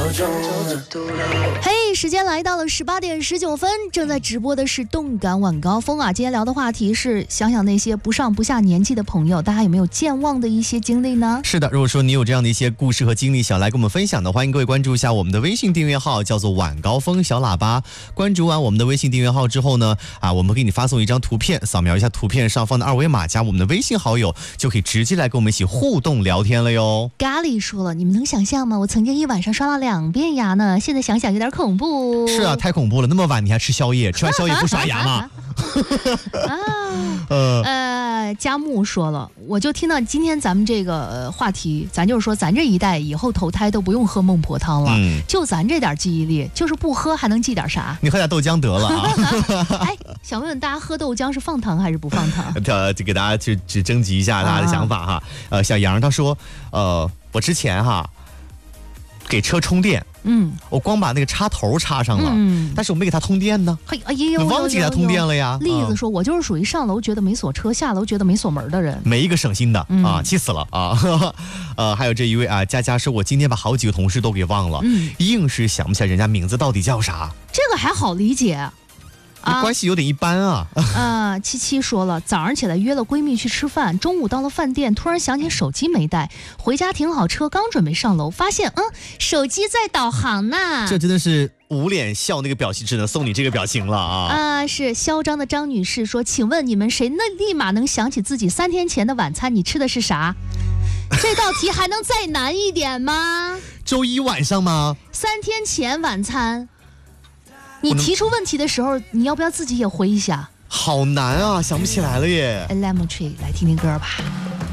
嘿，时间来到了18点19分，正在直播的是动感晚高峰啊。今天聊的话题是想想那些不上不下年纪的朋友，大家有没有健忘的一些经历呢？ 是的，如果说你有这样的一些故事和经历想来跟我们分享的，欢迎各位关注一下我们的微信订阅号，叫做晚高峰小喇叭。关注完我们的微信订阅号之后呢，我们给你发送一张图片，扫描一下图片上方的二维码，加我们的微信好友，就可以直接来跟我们一起互动聊天了哟。 咖喱说了，你们能想象吗？我曾经一晚上刷了2遍牙呢，现在想想有点恐怖。 是啊，太恐怖了，那么晚你还吃宵夜，吃完宵夜不刷牙吗？ 佳木说了，我就听到今天咱们这个话题，咱就是说咱这一代以后投胎都不用喝孟婆汤了，就咱这点记忆力，就是不喝还能记点啥？ 你喝点豆浆得了啊！ 哎，想问问大家喝豆浆是放糖还是不放糖？ 就给大家去征集一下大家的想法哈。小杨他说，我之前给车充电。我光把那个插头插上了，但是我没给它通电呢。忘记给它通电了呀。 栗子说，我就是属于上楼觉得没锁车，下楼觉得没锁门的人， 没一个省心的气死了啊！还有这一位佳佳说，我今天把好几个同事都给忘了，硬是想不起来人家名字到底叫啥。 这个还好理解。 关系有点一般啊。 七七说了，早上起来约了闺蜜去吃饭，中午到了饭店，突然想起手机没带，回家停好车，刚准备上楼，发现手机在导航呢。 这真的是捂脸笑那个表情，只能送你这个表情了啊！ 是嚣张的张女士说，请问你们谁立马能想起自己3天前的晚餐你吃的是啥？这道题还能再难一点吗？ 周一晚上吗 ？3天前晚餐。你提出问题的时候，你要不要自己也回一下？ 好难啊，想不起来了耶。 Lemon Tree， 来听听歌吧。